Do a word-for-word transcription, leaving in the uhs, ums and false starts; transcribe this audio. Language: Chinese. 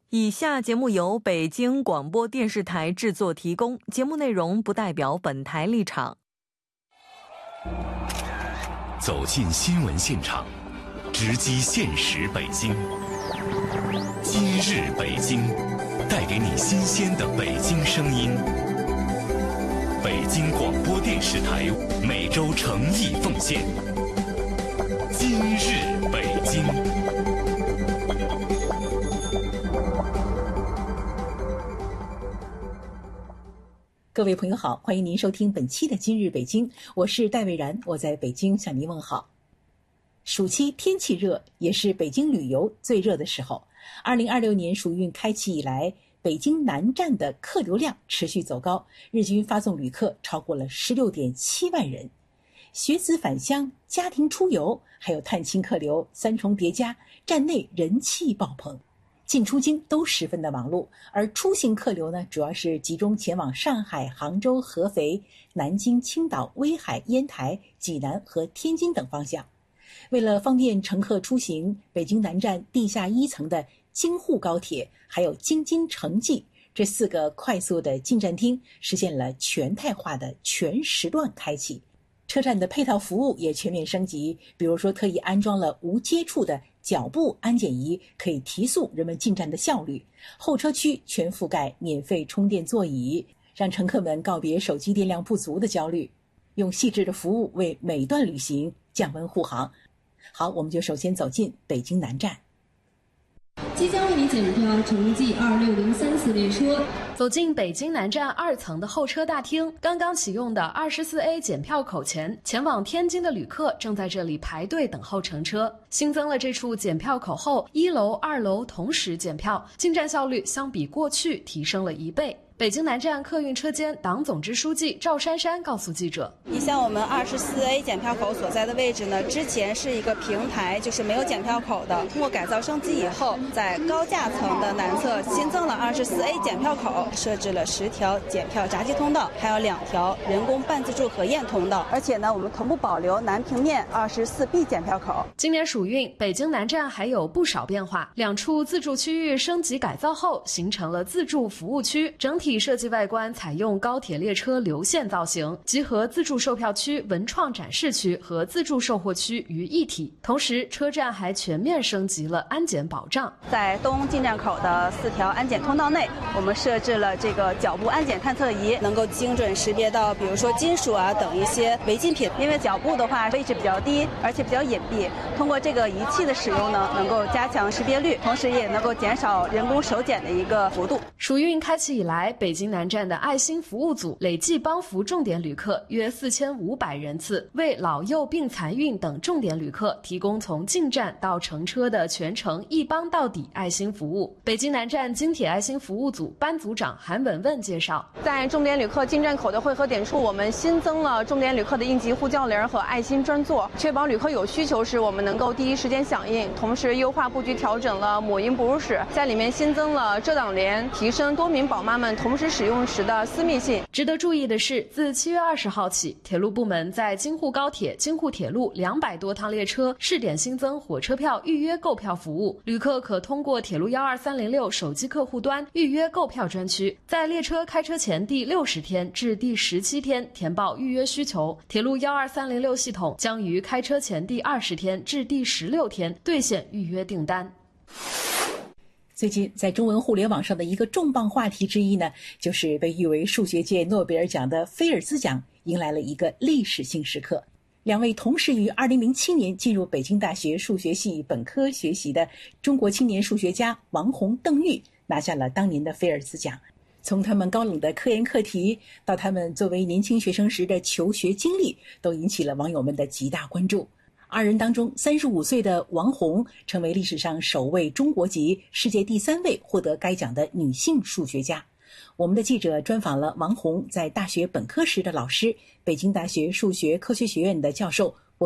以下节目由北京广播电视台制作提供，节目内容不代表本台立场。 走进新闻现场，直击现实北京。今日北京，带给你新鲜的北京声音。北京广播电视台每周诚意奉献。今日北京。 各位朋友好，欢迎您收听本期的今日北京，我是戴蔚然，我在北京向您问好。暑期天气热，也是北京旅游最热的时候。二零二六年暑运开启以来，北京南站的客流量持续走高，日均发送旅客超过了 十六点七万人。学子返乡、家庭出游，还有探亲客流三重叠加，站内人气爆棚。进出京都十分的忙碌，而出行客流呢，主要是集中前往上海、杭州、合肥、南京、青岛、威海、烟台、济南和天津等方向。为了方便乘客出行，北京南站地下一层的京沪高铁还有京津城际这四个快速的进站厅实现了全态化的全时段开启。车站的配套服务也全面升级，比如说特意安装了无接触的脚部安检仪，可以提速人们进站的效率。候车区全覆盖免费充电座椅，让乘客们告别手机电量不足的焦虑，用细致的服务为每段旅行降温护航。好，我们就首先走进北京南站。 即将为你检票城际二六零三次列车。 走进北京南站二层的候车大厅，刚刚启用的 二十四 A 检票口前，前往天津的旅客正在这里排队等候乘车。新增了这处检票口后，一楼、二楼同时检票，进站效率相比过去提升了一倍。北京南站客运车间党总支书记赵珊珊告诉记者， 你像我们 二十四 A 检票口所在的位置呢，之前是一个平台，就是没有检票口的。通过改造升级以后，在高架层的南侧新增了 二十四 A 检票口，设置了十条检票闸机通道，还有两条人工半自助核验通道。而且呢，我们同步保留南平面 二十四 B 检票口。 今年暑运，北京南站还有不少变化，两处自助区域升级改造后，形成了自助服务区，整体设计外观采用高铁列车流线造型，集合自助售票区、文创展示区和自助售货区于一体。同时，车站还全面升级了安检保障。 在东进站口的四条安检通道内，我们设置了这个脚部安检探测仪，能够精准识别到，比如说金属啊等一些违禁品。因为脚部的话位置比较低，而且比较隐蔽，通过这个仪器的使用呢，能够加强识别率，同时也能够减少人工手检的一个幅度。 暑运开启以来，北京南站的爱心服务组累计帮扶重点旅客约四千五百人次，为老幼病残孕等重点旅客提供从进站到乘车的全程一帮到底爱心服务。北京南站京铁爱心服务组班组长韩文文介绍， 在重点旅客进站口的汇合点处，我们新增了重点旅客的应急呼叫铃和爱心专座，确保旅客有需求时我们能够第一时间响应。同时优化布局，调整了母婴哺乳室，在里面新增了遮挡帘，提升多名宝妈们同时使用时的私密性。 值得注意的是，自七月二十号起，铁路部门在京沪高铁、京沪铁路两百多趟列车试点新增火车票预约购票服务，旅客可通过铁路一二三零六手机客户端预约购票专区，在列车开车前第六十天至第十七天填报预约需求。铁路一二三零六系统将于开车前第二十天至第十六天兑现预约订单。 最近在中文互联网上的一个重磅话题之一呢，就是被誉为数学界诺贝尔奖的菲尔兹奖迎来了一个历史性时刻。两位同时于二零零七年进入北京大学数学系本科学习的中国青年数学家王洪、邓玉拿下了当年的菲尔兹奖。从他们高冷的科研课题到他们作为年轻学生时的求学经历，都引起了网友们的极大关注。二人当中，三十五岁的王洪成为历史上首位中国籍、世界第三位获得该奖的女性数学家。我们的记者专访了王洪在大学本科时的老师，北京大学数学科学学院的教授